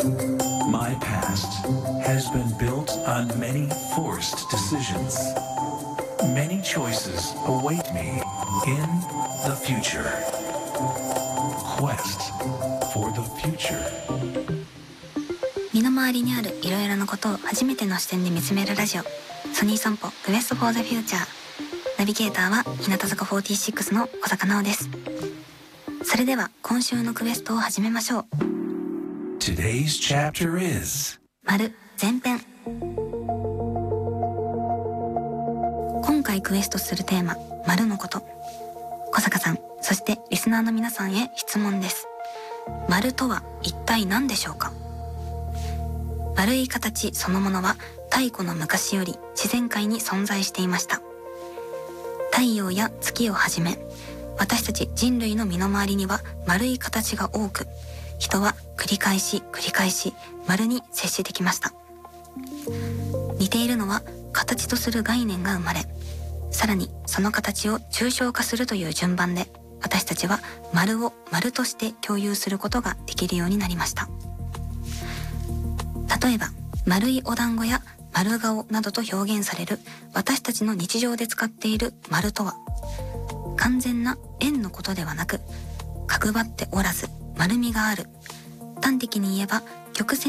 My past has been built on many forced decisions. Many choices await me in the future. Quest for the future. 身の回りにあるいろいろなことを初めての視点で見つめるラジオ、ソニー散歩 Quest for the Future。 ナビゲーターは日向坂46の小坂直です。それでは今週のクエストを始めましょう。 Today's chapter is 丸前編。今回クエストするテーマ、丸のこと。小坂さん、そしてリスナーの皆さんへ質問です。丸とは一体何でしょうか？丸い形そのものは太古の昔より自然界に存在していました。太陽や月をはじめ、私たち人類の身の回りには丸い形が多く、人は繰り返し丸に接してきました。似ているのは形とする概念が生まれ、さらにその形を抽象化するという順番で、私たちは丸を丸として共有することができるようになりました。例えば、丸いお団子や丸顔などと表現される私たちの日常で使っている丸とは、完全な円のことではなく、角張っておらず丸みがある、端的に言えば曲線